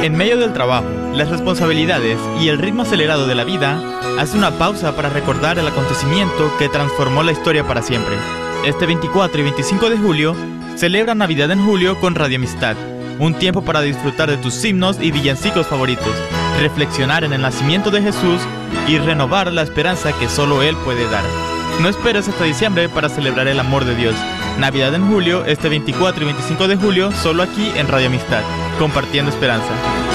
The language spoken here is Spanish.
En medio del trabajo, las responsabilidades y el ritmo acelerado de la vida, hace una pausa para recordar el acontecimiento que transformó la historia para siempre. Este 24 y 25 de julio, celebra Navidad en Julio con Radio Amistad, un tiempo para disfrutar de tus himnos y villancicos favoritos, reflexionar en el nacimiento de Jesús y renovar la esperanza que solo Él puede dar. No esperes hasta diciembre para celebrar el amor de Dios. Navidad en Julio, este 24 y 25 de julio, solo aquí en Radio Amistad, compartiendo esperanza.